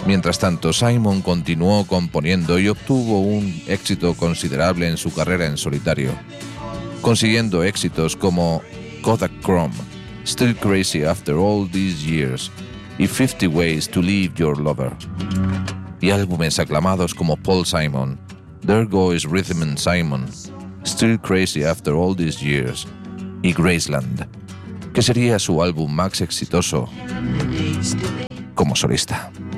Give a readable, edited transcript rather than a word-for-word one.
Mientras tanto, Simon continuó componiendo y obtuvo un éxito considerable en su carrera en solitario, consiguiendo éxitos como Kodachrome, Still Crazy After All These Years y 50 Ways to Leave Your Lover, y álbumes aclamados como Paul Simon, There Goes Rhythm and Simon, Still Crazy After All These Years y Graceland, que sería su álbum más exitoso como solista.